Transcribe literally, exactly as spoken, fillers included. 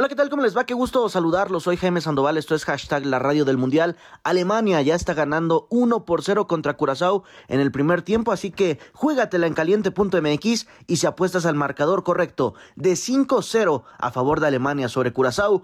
Hola, ¿qué tal? ¿Cómo les va? Qué gusto saludarlos. Soy Jaime Sandoval, esto es hashtag la radio del Mundial. Alemania ya está ganando uno por cero contra Curazao en el primer tiempo, así que juégatela en caliente punto m x y si apuestas al marcador correcto de cinco cero a favor de Alemania sobre Curazao,